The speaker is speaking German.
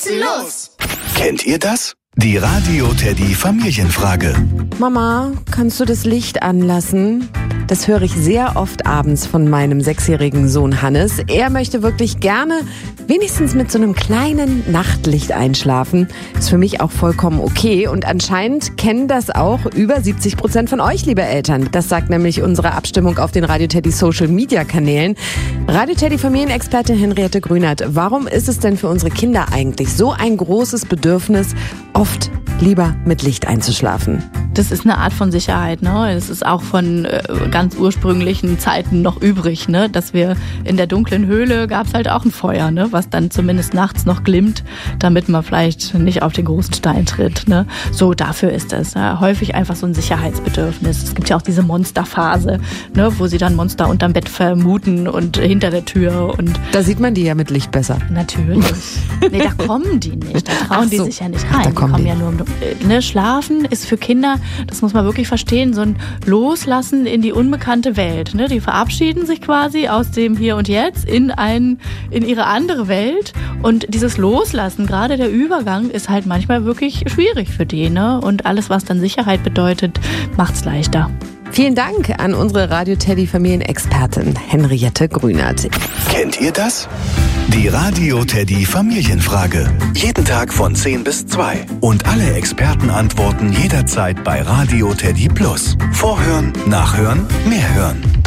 Ratzen los! Kennt ihr das? Die Radio Teddy Familienfrage. Mama, kannst du das Licht anlassen? Das höre ich sehr oft abends von meinem 6-jährigen Sohn Hannes. Er möchte wirklich gerne wenigstens mit so einem kleinen Nachtlicht einschlafen. Ist für mich auch vollkommen okay. Und anscheinend kennen das auch über 70% von euch, liebe Eltern. Das sagt nämlich unsere Abstimmung auf den Radio Teddy Social Media Kanälen. Radio Teddy Familienexpertin Henriette Grünert, warum ist es denn für unsere Kinder eigentlich so ein großes Bedürfnis, oft lieber mit Licht einzuschlafen? Das ist eine Art von Sicherheit, ne? Das ist auch von ganz ursprünglichen Zeiten noch übrig, ne? Dass wir in der dunklen Höhle gab es halt auch ein Feuer, ne? Was dann zumindest nachts noch glimmt, damit man vielleicht nicht auf den großen Stein tritt, ne? So, dafür ist es häufig einfach so ein Sicherheitsbedürfnis. Es gibt ja auch diese Monsterphase, ne? Wo sie dann Monster unterm Bett vermuten und hinter der Tür. Und da sieht man die ja mit Licht besser. Natürlich. Nee, da kommen die nicht. Da trauen die sich ja nicht rein. Die kommen ja nur ne? Schlafen ist für Kinder, das muss man wirklich verstehen, so ein Loslassen in die unbekannte Welt. Ne? Die verabschieden sich quasi aus dem Hier und Jetzt in ihre andere Welt. Und dieses Loslassen, gerade der Übergang, ist halt manchmal wirklich schwierig für die. Ne? Und alles, was dann Sicherheit bedeutet, macht's leichter. Vielen Dank an unsere Radio Teddy Familienexpertin Henriette Grünert. Kennt ihr das? Die Radio Teddy Familienfrage. Jeden Tag von 10 bis 2. Und alle Experten antworten jederzeit bei Radio Teddy Plus. Vorhören, nachhören, mehr hören.